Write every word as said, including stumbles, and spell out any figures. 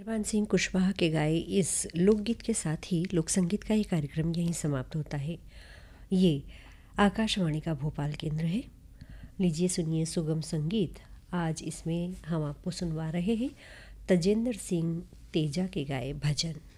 मेहरबान सिंह कुशवाहा के गाए इस लोकगीत के साथ ही लोक संगीत का ये कार्यक्रम यहीं समाप्त होता है। ये आकाशवाणी का भोपाल केंद्र है। लीजिए सुनिए सुगम संगीत। आज इसमें हम आपको सुनवा रहे हैं तजेंद्र सिंह तेजा के गाए भजन।